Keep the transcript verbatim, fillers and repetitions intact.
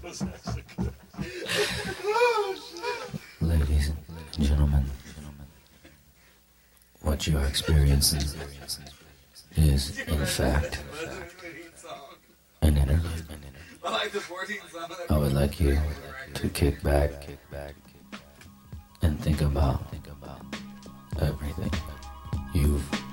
Ladies and gentlemen, what you are experiencing is, in fact, an interlude. I would like you to kick back and think about everything you've